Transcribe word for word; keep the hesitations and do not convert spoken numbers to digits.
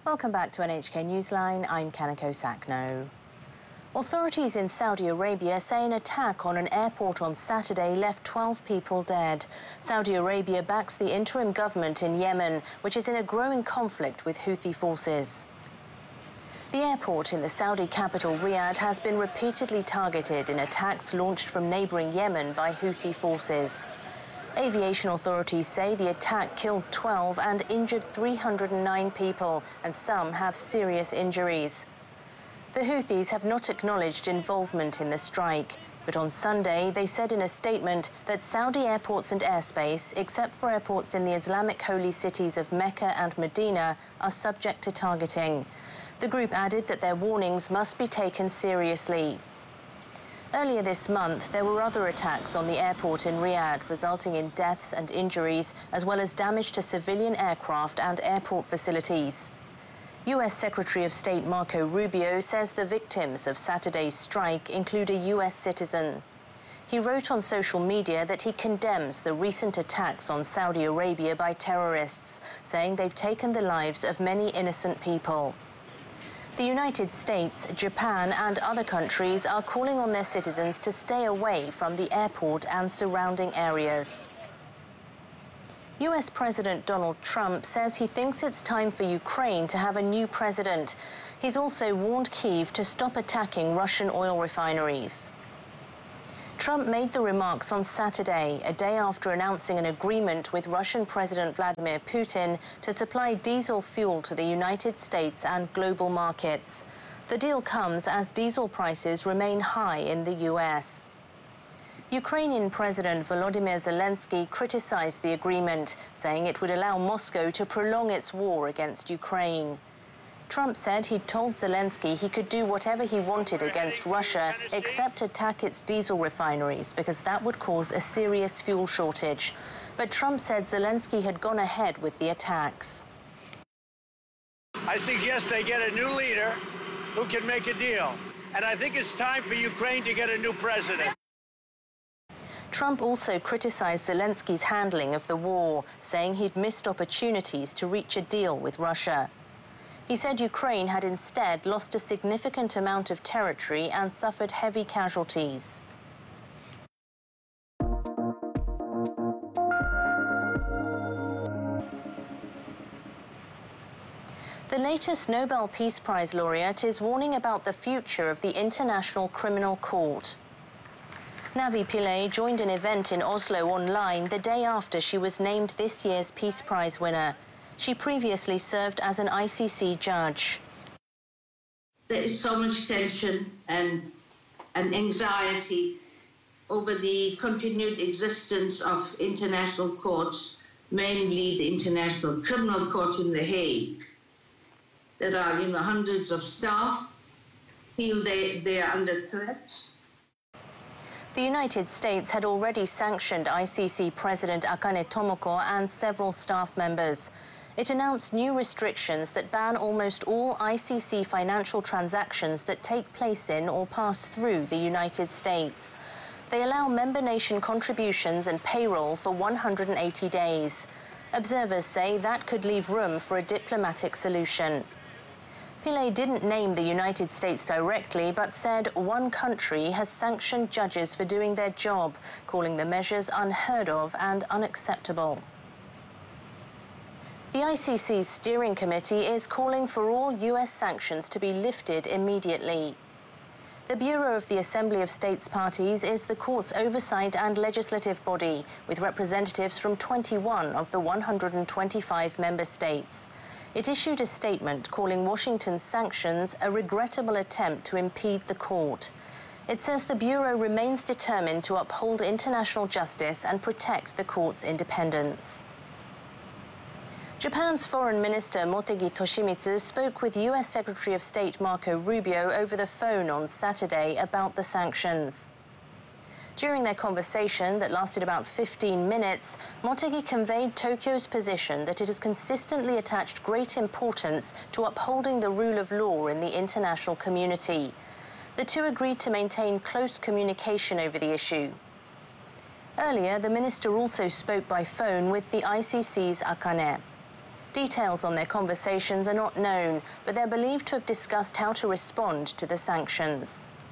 Welcome back to N H K Newsline. I'm Kanako Sakno. Authorities in Saudi Arabia say an attack on an airport on Saturday left twelve people dead. Saudi Arabia backs the interim government in Yemen, which is in a growing conflict with Houthi forces. The airport in the Saudi capital Riyadh has been repeatedly targeted in attacks launched from neighbouring Yemen by Houthi forces. Aviation authorities say the attack killed twelve and injured three hundred nine people, and some have serious injuries. The Houthis have not acknowledged involvement in the strike, but on Sunday they said in a statement that Saudi airports and airspace, except for airports in the Islamic holy cities of Mecca and Medina, are subject to targeting. The group added that their warnings must be taken seriously. Earlier this month, there were other attacks on the airport in Riyadh, resulting in deaths and injuries, as well as damage to civilian aircraft and airport facilities. U S Secretary of State Marco Rubio says the victims of Saturday's strike include a U S citizen. He wrote on social media that he condemns the recent attacks on Saudi Arabia by terrorists, saying they've taken the lives of many innocent people. The United States, Japan and other countries are calling on their citizens to stay away from the airport and surrounding areas. U S President Donald Trump says he thinks it's time for Ukraine to have a new president. He's also warned Kyiv to stop attacking Russian oil refineries. Trump made the remarks on Saturday, a day after announcing an agreement with Russian President Vladimir Putin to supply diesel fuel to the United States and global markets. The deal comes as diesel prices remain high in the U S. Ukrainian President Volodymyr Zelensky criticized the agreement, saying it would allow Moscow to prolong its war against Ukraine. Trump said he'd told Zelensky he could do whatever he wanted against Russia except attack its diesel refineries because that would cause a serious fuel shortage. But Trump said Zelensky had gone ahead with the attacks. I suggest they get a new leader who can make a deal. And I think it's time for Ukraine to get a new president. Trump also criticized Zelensky's handling of the war, saying he'd missed opportunities to reach a deal with Russia. He said Ukraine had instead lost a significant amount of territory and suffered heavy casualties. The latest Nobel Peace Prize laureate is warning about the future of the International Criminal Court. Navi Pillay joined an event in Oslo online the day after she was named this year's Peace Prize winner. She previously served as an I C C judge. There is so much tension and, and anxiety over the continued existence of international courts, mainly the International Criminal Court in The Hague. There are, you know, hundreds of staff feel they, they are under threat. The United States had already sanctioned I C C President Akane Tomoko and several staff members. It announced new restrictions that ban almost all I C C financial transactions that take place in or pass through the United States. They allow member nation contributions and payroll for one hundred eighty days. Observers say that could leave room for a diplomatic solution. Pillay didn't name the United States directly, but said one country has sanctioned judges for doing their job, calling the measures unheard of and unacceptable. The I C C's steering committee is calling for all U S sanctions to be lifted immediately. The Bureau of the Assembly of States Parties is the court's oversight and legislative body, with representatives from twenty-one of the one hundred twenty-five member states. It issued a statement calling Washington's sanctions a regrettable attempt to impede the court. It says the Bureau remains determined to uphold international justice and protect the court's independence. Japan's Foreign Minister Motegi Toshimitsu spoke with U S Secretary of State Marco Rubio over the phone on Saturday about the sanctions. During their conversation that lasted about fifteen minutes, Motegi conveyed Tokyo's position that it has consistently attached great importance to upholding the rule of law in the international community. The two agreed to maintain close communication over the issue. Earlier, the minister also spoke by phone with the I C C's Akane. Details on their conversations are not known, but they're believed to have discussed how to respond to the sanctions.